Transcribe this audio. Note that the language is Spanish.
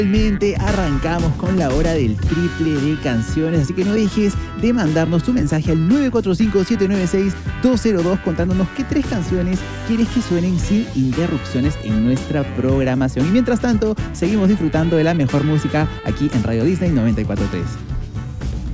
Finalmente arrancamos con la hora del triple de canciones, así que no dejes de mandarnos tu mensaje al 945-796-202 contándonos qué 3 canciones quieres que suenen sin interrupciones en nuestra programación. Y mientras tanto, seguimos disfrutando de la mejor música aquí en Radio Disney 94.3.